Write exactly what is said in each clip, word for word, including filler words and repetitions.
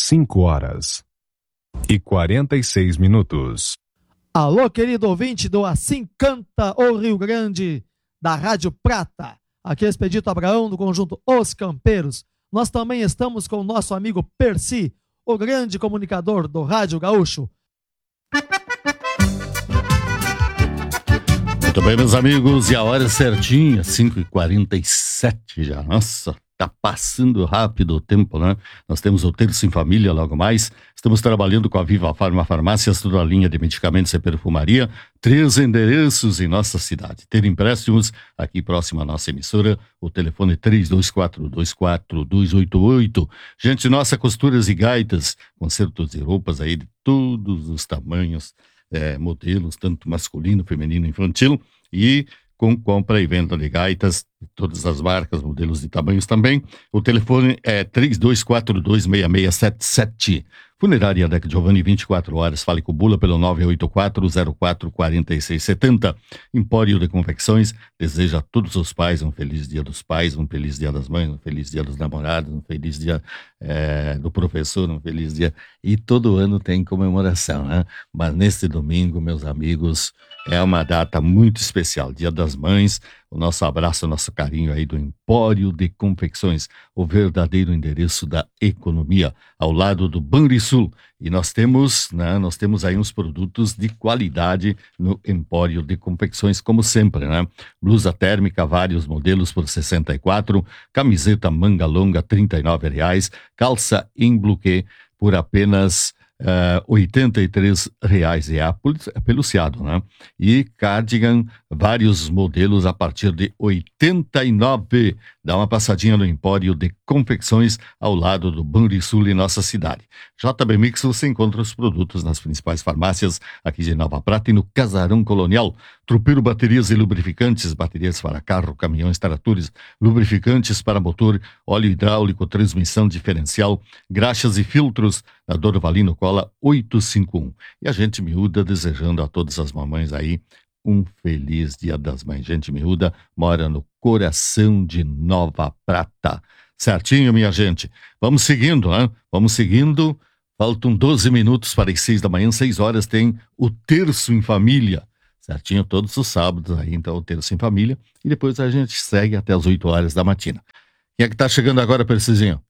cinco horas e quarenta e seis minutos. Alô, querido ouvinte do Assim Canta o Rio Grande, da Rádio Prata. Aqui é Expedito Abraão, do conjunto Os Campeiros. Nós também estamos com o nosso amigo Percy, o grande comunicador do Rádio Gaúcho. Muito bem, meus amigos, e a hora é certinha, cinco e quarenta e sete já. Nossa, tá passando rápido o tempo, né? Nós temos o Terço em Família logo mais. Estamos trabalhando com a Viva Farma Farmácias, toda a linha de medicamentos e perfumaria. Três endereços em nossa cidade. Ter empréstimos aqui próximo à nossa emissora. O telefone três dois quatro, dois quatro dois oito oito. Gente nossa, costuras e gaitas, consertos de roupas aí de todos os tamanhos, é, modelos, tanto masculino, feminino, infantil, e com compra e venda de gaitas, todas as marcas, modelos e tamanhos também. O telefone é três dois quatro dois, seis seis sete sete. Funerária Deck Giovanni, vinte e quatro horas. Fale com o Bula pelo nove oito quatro, zero quatro quatro seis sete zero. Empório de Confecções deseja a todos os pais um feliz dia dos pais, um feliz dia das mães, um feliz dia dos namorados, um feliz dia é, do professor, um feliz dia. E todo ano tem comemoração, né? Mas neste domingo, meus amigos, é uma data muito especial, Dia das Mães. O nosso abraço, o nosso carinho aí do Empório de Confecções, o verdadeiro endereço da economia, ao lado do Banrisul. E nós temos, né, nós temos aí uns produtos de qualidade no Empório de Confecções, como sempre, né? Blusa térmica, vários modelos por sessenta e quatro, camiseta manga longa, trinta e nove reais, calça em bloquê por apenas Uh, oitenta e três reais, é apeluciado, né? E cardigan, vários modelos a partir de oitenta e nove. Dá uma passadinha no Empório de Confecções, ao lado do Banrisul em nossa cidade. J B Mix, você encontra os produtos nas principais farmácias aqui de Nova Prata e no Casarão Colonial. Trupeiro Baterias e Lubrificantes, baterias para carro, caminhões, tratores, lubrificantes para motor, óleo hidráulico, transmissão diferencial, graxas e filtros, na Dorvalino Cola oitocentos e cinquenta e um. E a gente miúda desejando a todas as mamães aí um feliz Dia das Mães. Gente miúda mora no coração de Nova Prata. Certinho, minha gente? Vamos seguindo, né? Vamos seguindo. Faltam doze minutos para as seis da manhã, seis horas tem o Terço em Família. Certinho, todos os sábados aí, então, o Terço em Família. E depois a gente segue até as oito horas da matina. Quem é que tá chegando agora, Percizinho?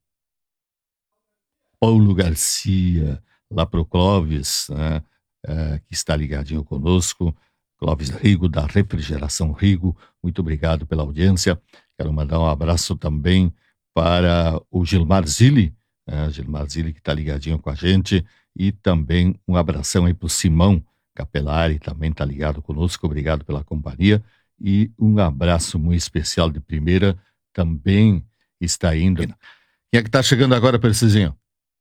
Paulo Garcia, lá pro Clóvis, né, é, que está ligadinho conosco. Clóvis Rigo, da Refrigeração Rigo, muito obrigado pela audiência. Quero mandar um abraço também para o Gilmar Zilli, né, Gilmar Zilli que está ligadinho com a gente, e também um abração aí para o Simão Capelari, também está ligado conosco, obrigado pela companhia, e um abraço muito especial de primeira, também está indo. Quem é que está chegando agora, Percizinho?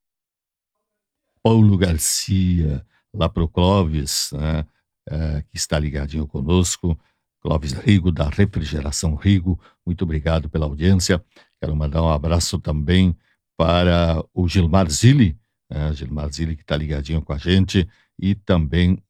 Paulo Garcia, lá pro Clóvis, né, é, que está ligadinho conosco. Clóvis Rigo, da Refrigeração Rigo, muito obrigado pela audiência. Quero mandar um abraço também para o Gilmar Zilli, né, Gilmar Zilli que está ligadinho com a gente, e também